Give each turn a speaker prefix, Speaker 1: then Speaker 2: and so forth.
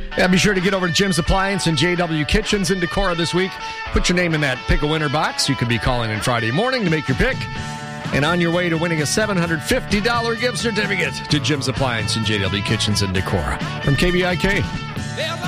Speaker 1: Yeah, be sure to get over to Jim's Appliance and JW Kitchens in Decorah this week. Put your name in that Pick a Winner box. You could be calling in Friday morning to make your pick. And on your way to winning a $750 gift certificate to Jim's Appliance and JW Kitchens in Decorah. From KBIK.